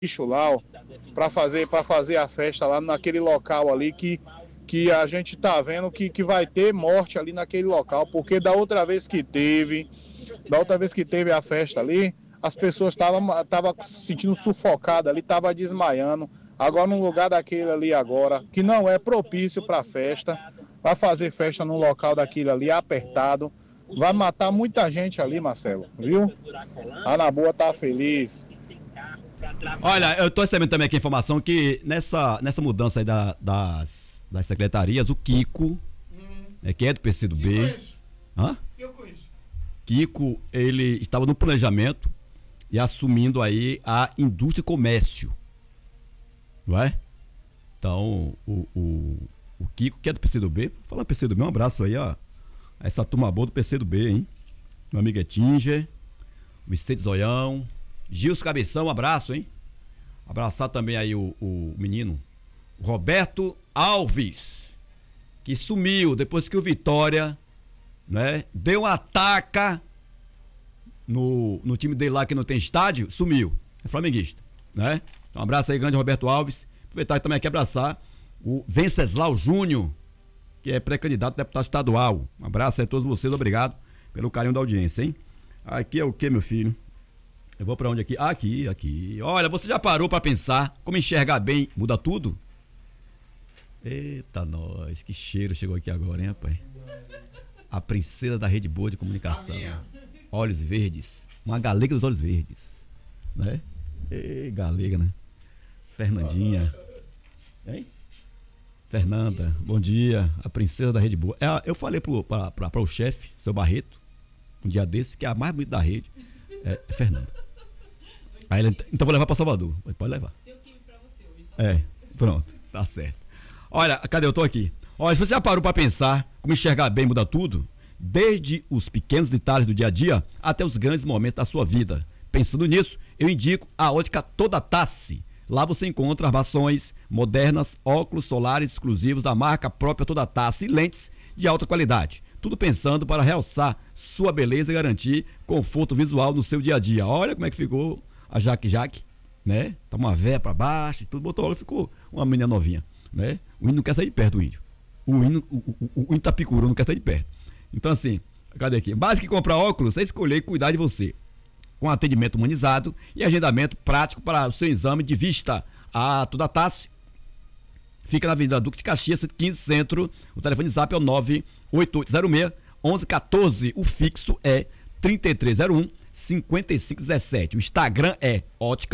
lixo lá, para fazer a festa lá naquele local ali que a gente tá vendo que vai ter morte ali naquele local, porque da outra vez que teve a festa ali, as pessoas estavam se sentindo sufocadas ali, estavam desmaiando. Agora, num lugar daquele ali agora, que não é propício para festa, vai fazer festa num local daquele ali apertado, vai matar muita gente ali, Marcelo, viu? A Na Boa tá feliz. Olha, eu tô recebendo também aqui a informação que nessa mudança aí das secretarias, o Kiko, que é do PCdoB. Hã? Eu conheço. Kiko, ele estava no planejamento e assumindo aí a indústria e comércio. Não é? Então, o Kiko, que é do PCdoB, fala PCdoB, um abraço aí, ó. A essa turma boa do PCdoB, hein? Meu amigo é Tinger, Vicente Zoião, Gilson Cabeção, um abraço, hein? Abraçar também aí o menino Roberto Alves, que sumiu depois que o Vitória, né, deu um ataque no time dele lá que não tem estádio, sumiu. É flamenguista, né? Então, um abraço aí, grande Roberto Alves. Aproveitar também aqui abraçar o Venceslau Júnior, que é pré-candidato a deputado estadual. Um abraço aí a todos vocês, obrigado pelo carinho da audiência, hein? Aqui é o que, meu filho? Eu vou pra onde aqui? Aqui. Olha, você já parou pra pensar como enxergar bem muda tudo? Eita, nós, que cheiro chegou aqui agora, hein, rapaz? A princesa da Rede Boa de Comunicação. Olhos verdes. Uma galega dos olhos verdes. Né? Galega, né? Fernandinha. Hein? Fernanda, bom dia. A princesa da Rede Boa. Eu falei para o chefe, seu Barreto, um dia desse, que é a mais bonita da rede. É Fernanda. Aí ele, então vou levar para Salvador. Pode levar. Eu quero pra você hoje. Pronto, tá certo. Olha, cadê? Eu tô aqui. Olha, se você já parou para pensar como enxergar bem muda tudo, desde os pequenos detalhes do dia a dia até os grandes momentos da sua vida. Pensando nisso, eu indico a ótica Toda Tassi. Lá você encontra armações modernas, óculos solares exclusivos da marca própria Toda Tassi e lentes de alta qualidade. Tudo pensando para realçar sua beleza e garantir conforto visual no seu dia a dia. Olha como é que ficou a Jaque, né? Tá uma véia para baixo e tudo, botou ela, ficou uma menina novinha, né? O índio não quer sair de perto do índio. O índio tá picuru, não quer sair de perto. Então assim, cadê aqui? Mais que comprar óculos, é escolher e cuidar de você. Com atendimento humanizado e agendamento prático para o seu exame de vista. A Toda Tassi fica na Avenida Duque de Caxias, 115 Centro. O telefone zap é o 98806-1114. O fixo é 3301-5517. O Instagram é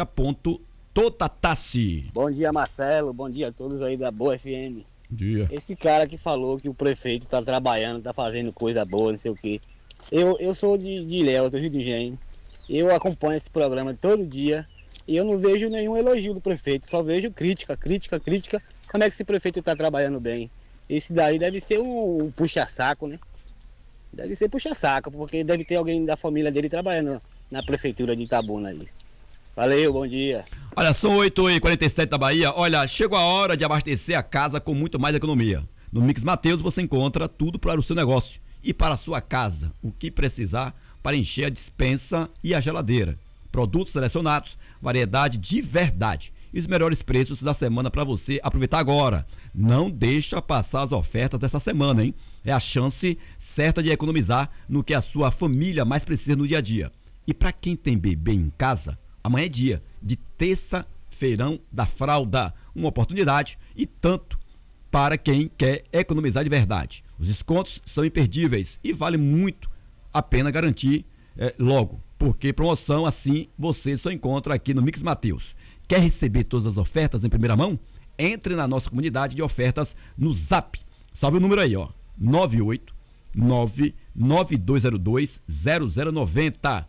ótica.todatassi. Bom dia, Marcelo. Bom dia a todos aí da Boa FM. Bom dia. Esse cara que falou que o prefeito tá trabalhando, tá fazendo coisa boa, não sei o quê. Eu sou de Léo, do Rio de Janeiro. Eu acompanho esse programa todo dia e eu não vejo nenhum elogio do prefeito, só vejo crítica. Como é que esse prefeito está trabalhando bem? Esse daí deve ser um puxa-saco, né? Deve ser puxa-saco, porque deve ter alguém da família dele trabalhando na prefeitura de Itabuna aí. Valeu, bom dia. Olha, são 8h47 da Bahia. Olha, chegou a hora de abastecer a casa com muito mais economia. No Mix Mateus você encontra tudo para o seu negócio e para a sua casa. O que precisar para encher a despensa e a geladeira. Produtos selecionados, variedade de verdade e os melhores preços da semana para você aproveitar agora. Não deixa passar as ofertas dessa semana, hein? É a chance certa de economizar no que a sua família mais precisa no dia a dia. E para quem tem bebê em casa, amanhã é dia de terça-feirão da fralda. Uma oportunidade e tanto para quem quer economizar de verdade. Os descontos são imperdíveis e vale muito a pena garantir logo, porque promoção assim você só encontra aqui no Mix Mateus. Quer receber todas as ofertas em primeira mão? Entre na nossa comunidade de ofertas no Zap. Salve o número aí, ó, 98992020090.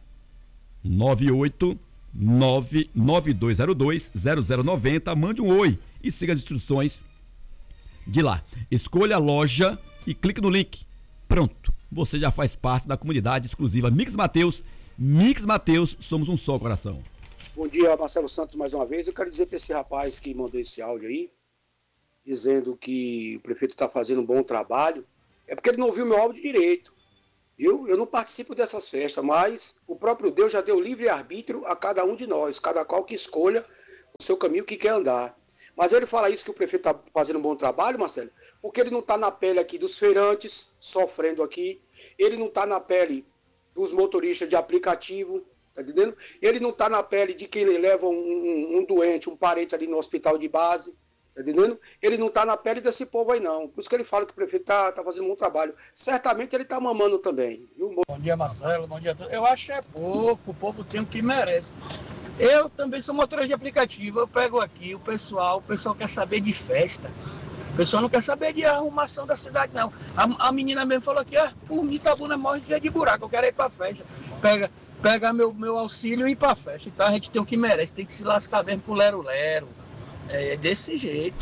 98992020090. Mande um oi e siga as instruções de lá. Escolha a loja e clique no link. Pronto, você já faz parte da comunidade exclusiva Mix Mateus. Mix Mateus, somos um só coração. Bom dia, Marcelo Santos, mais uma vez. Eu quero dizer para esse rapaz que mandou esse áudio aí, dizendo que o prefeito está fazendo um bom trabalho, é porque ele não ouviu meu áudio direito, viu? Eu não participo dessas festas, mas o próprio Deus já deu livre-arbítrio a cada um de nós, cada qual que escolha seu caminho que quer andar. Mas ele fala isso que o prefeito está fazendo um bom trabalho, Marcelo, porque ele não está na pele aqui dos feirantes, sofrendo aqui, ele não está na pele dos motoristas de aplicativo, tá entendendo? Ele não está na pele de quem leva um doente, um parente ali no hospital de base, tá entendendo? Ele não está na pele desse povo aí não. Por isso que ele fala que o prefeito está fazendo um bom trabalho. Certamente ele está mamando também. Viu? Bom dia, Marcelo. Bom dia a todos. Eu acho que é pouco, o povo tem o que merece. Eu também sou motorista de aplicativo, eu pego aqui o pessoal quer saber de festa. O pessoal não quer saber de arrumação da cidade, não. A menina mesmo falou aqui, por mim Itabuna morre de dia de buraco, eu quero ir pra festa. Pega meu auxílio e ir pra festa. Então a gente tem o que merece, tem que se lascar mesmo com lero-lero. É desse jeito.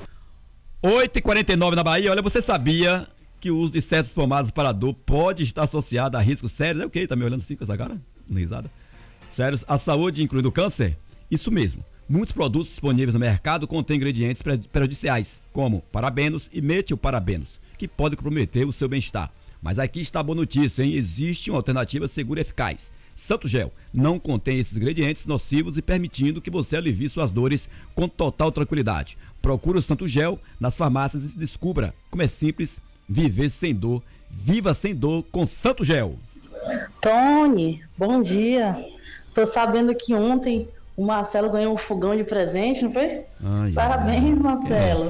8h49 na Bahia. Olha, você sabia que o uso de certas pomadas para dor pode estar associado a riscos sérios? É o quê? Tá me olhando assim com essa cara? Risada. Sérios, a saúde, incluindo o câncer? Isso mesmo. Muitos produtos disponíveis no mercado contêm ingredientes prejudiciais, como parabenos e metilparabenos, que podem comprometer o seu bem-estar. Mas aqui está a boa notícia, hein? Existe uma alternativa segura e eficaz. Santo Gel não contém esses ingredientes nocivos e permitindo que você alivie suas dores com total tranquilidade. Procure o Santo Gel nas farmácias e descubra como é simples viver sem dor. Viva sem dor com Santo Gel. Tony, bom dia. Tô sabendo que ontem o Marcelo ganhou um fogão de presente, não foi? Parabéns, Marcelo.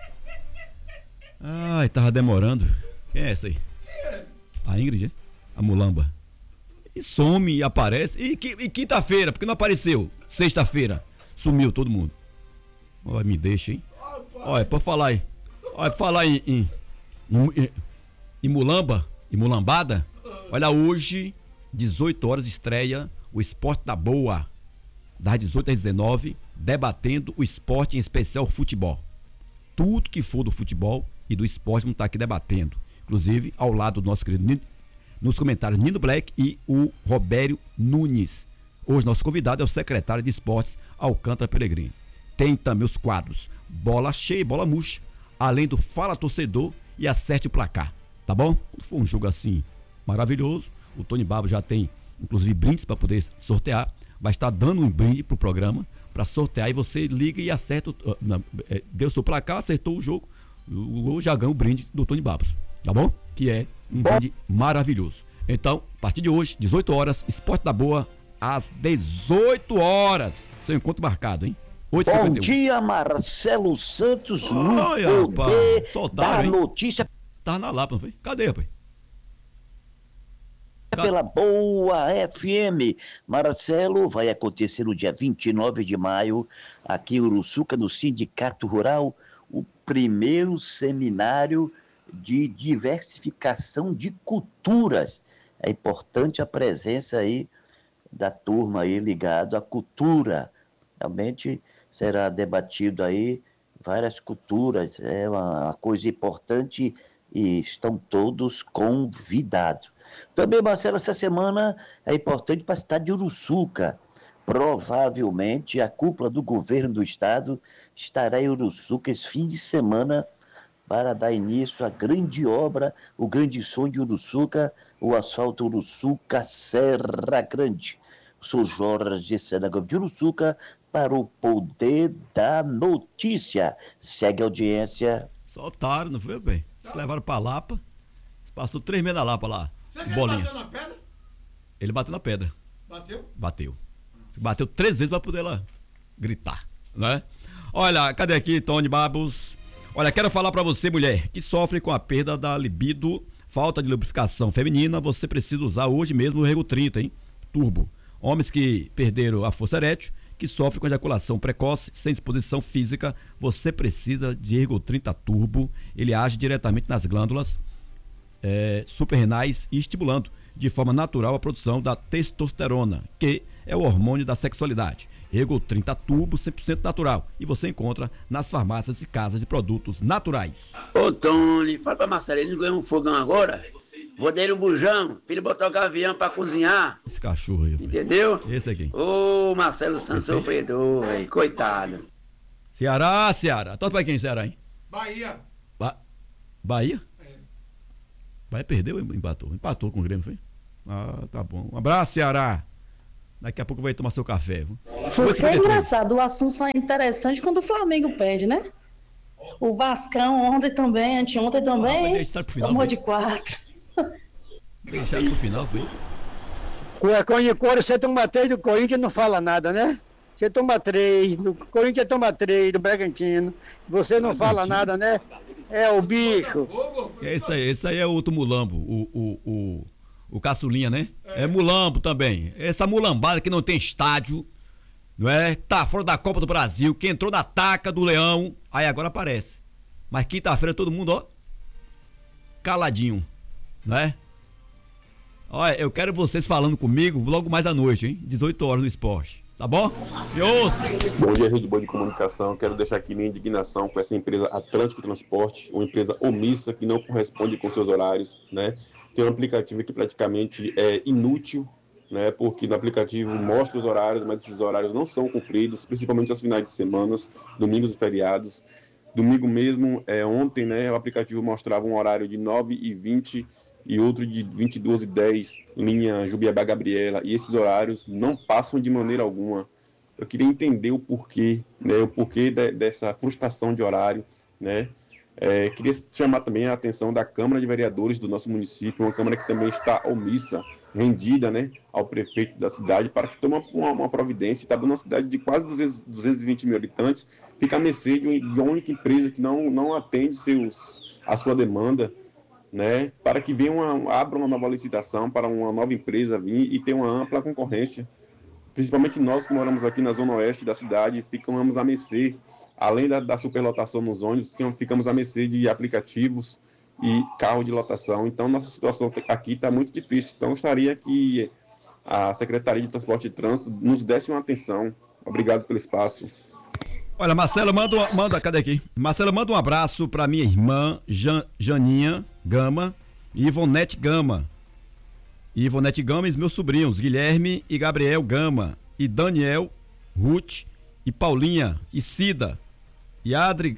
Ai, tava demorando. Quem é essa aí? A Ingrid, a mulamba. E some e aparece. E quinta-feira, porque não apareceu? Sexta-feira, sumiu todo mundo. Olha, me deixa, hein? Olha, pode falar aí. Olha, falar em mulamba, em mulambada. Olha, hoje, 18 horas, estreia o Esporte da Boa, das 18 às 19, debatendo o esporte, em especial o futebol. Tudo que for do futebol e do esporte vamos estar aqui debatendo. Inclusive, ao lado do nosso querido, nos comentários, Nino Black e o Robério Nunes. Hoje, nosso convidado é o secretário de Esportes, Alcântara Pelegrini. Tem também os quadros Bola Cheia e Bola Murcha, além do Fala Torcedor e Acerte o Placar. Tá bom? Foi um jogo assim maravilhoso. O Tony Babo já tem inclusive brindes para poder sortear, vai estar dando um brinde pro programa para sortear e você liga e acerta, deu seu placar, acertou o jogo, já ganha o brinde do Tony Babos, tá bom? Que é um brinde maravilhoso. Então, a partir de hoje, 18 horas, Esporte da Boa, às 18 horas, seu encontro marcado, hein? 8h51. Bom dia, Marcelo Santos, Olha, no poder soltaram, da hein? notícia. Tá na Lapa, não foi? Cadê, rapaz? Pela Boa FM. Marcelo, vai acontecer no dia 29 de maio, aqui em Uruçuca, no Sindicato Rural, o primeiro seminário de diversificação de culturas. É importante a presença aí da turma aí ligado à cultura. Realmente será debatido aí várias culturas, é uma coisa importante e estão todos convidados. Também, Marcelo, essa semana é importante para a cidade de Uruçuca. Provavelmente a cúpula do governo do estado estará em Uruçuca esse fim de semana para dar início à grande obra, o grande sonho de Uruçuca, o asfalto Uruçuca Serra Grande. Sou Jorge Senago de Uruçuca para o Poder da Notícia. Segue a audiência. Soltaram, não foi, bem? Se levaram pra Lapa, passou 3 meses na Lapa lá. Você quer bolinha. bater na pedra? Ele bateu na pedra. Bateu? Bateu. Bateu 3 vezes pra poder lá gritar, né? Olha, cadê aqui, Tony Babos? Olha, quero falar pra você, mulher, que sofre com a perda da libido, falta de lubrificação feminina, você precisa usar hoje mesmo o Rego 30, hein? Turbo. Homens que perderam a força erétil, que sofrem com ejaculação precoce, sem disposição física, você precisa de Ergo 30 Turbo. Ele age diretamente nas glândulas suprarrenais e estimulando de forma natural a produção da testosterona, que é o hormônio da sexualidade. Ergo 30 Turbo 100% natural, e você encontra nas farmácias e casas de produtos naturais. Ô Tony, fala pra Marcelo, ele não ganhou um fogão agora? Vou dar ele um bujão, pra ele botar o gavião pra cozinhar. Esse cachorro aí. Entendeu? Esse aqui. Ô Marcelo Santos sofredor, velho, coitado. Ceará. Torce pra quem, Ceará, hein? Bahia. Bahia? Bahia perdeu ou empatou? Empatou com o Grêmio, foi? Ah, tá bom. Um abraço, Ceará. Daqui a pouco vai tomar seu café. Viu? Porque é engraçado, o assunto só é interessante quando o Flamengo perde, né? O Vascão ontem também, anteontem também, tomou de 4. Deixaram pro final, foi? Cuecão de couro, você toma 3 do Corinthians e não fala nada, né? Você toma 3, do Corinthians toma 3, do Bragantino, você não fala nada, né? É o bicho. É isso aí, esse aí é outro mulambo, o caçulinha, né? É mulambo também. Essa mulambada que não tem estádio, não é? Tá fora da Copa do Brasil, que entrou na taca do Leão, aí agora aparece. Mas quinta-feira todo mundo, ó, caladinho, não é? Olha, eu quero vocês falando comigo logo mais à noite, hein? 18 horas no esporte. Tá bom? Me ouça! Bom dia, Rede Boa de Comunicação. Quero deixar aqui minha indignação com essa empresa Atlântico Transporte, uma empresa omissa que não corresponde com seus horários, né? Tem um aplicativo que praticamente é inútil, né? Porque no aplicativo mostra os horários, mas esses horários não são cumpridos, principalmente aos finais de semana, domingos e feriados. Domingo mesmo, ontem, né? O aplicativo mostrava um horário de 9h20 e outro de 22h10, linha Jubiabá-Gabriela, e esses horários não passam de maneira alguma. Eu queria entender o porquê, né, o porquê dessa frustração de horário, né? Queria chamar também a atenção da Câmara de Vereadores do nosso município, uma Câmara que também está omissa, rendida, né, ao prefeito da cidade, para que tome uma providência. Está dando uma cidade de quase 220 mil habitantes, fica à mercê de uma única empresa que não atende a sua demanda, né, para que abra uma nova licitação para uma nova empresa vir e ter uma ampla concorrência. Principalmente nós que moramos aqui na zona oeste da cidade, ficamos à mercê, além da superlotação nos ônibus, ficamos à mercê de aplicativos e carro de lotação. Então, nossa situação aqui está muito difícil. Então, gostaria que a Secretaria de Transporte e Trânsito nos desse uma atenção. Obrigado pelo espaço. Olha, Marcelo, cadê aqui? Marcelo, manda um abraço para minha irmã Janinha Gama e Ivonete Gama. E os meus sobrinhos, Guilherme e Gabriel Gama, e Daniel, Ruth, e Paulinha, e Cida, e Adri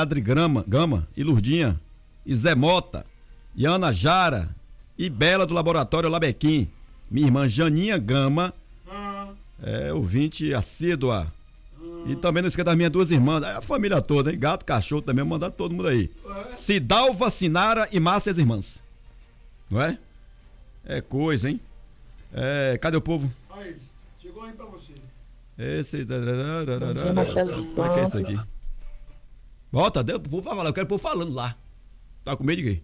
Gama, e Lurdinha, e Zé Mota, e Ana Jara, e Bela do Laboratório Labequim. Minha irmã Janinha Gama, ouvinte assídua. E também não esqueça das minhas 2 irmãs, a família toda, hein? Gato, cachorro também, mandar todo mundo aí. Cidalva, Sinara e Márcia, as irmãs. Não é? É coisa, hein? Cadê o povo? Aí, chegou aí pra você. Esse. Marcelo Como é que é isso aqui? Bota, deu pro povo falar, eu quero o povo falando lá. Tá com medo de quê?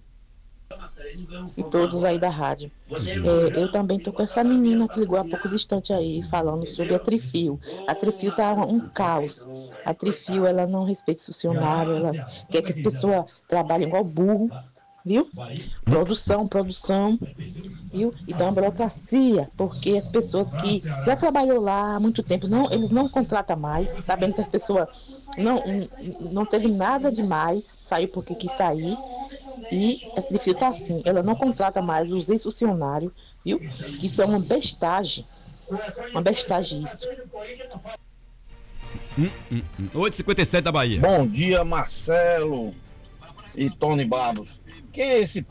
E todos aí da rádio. Eu também tô com essa menina que ligou há pouco distante aí, falando sobre a Trifil. A Trifil tá um caos. A Trifil, ela não respeita o funcionário, ela quer que a pessoa trabalhe igual burro, viu? Produção, viu? Então a burocracia, porque as pessoas que já trabalhou lá há muito tempo, eles não contratam mais, sabendo que as pessoas não teve nada demais, saiu porque quis sair. E a Trifil tá assim, ela não contrata mais os ex-funcionários, viu? Isso é uma bestagem. Uma bestagem isso. 8h57 da Bahia. Bom dia, Marcelo e Tony Barros. Quem é esse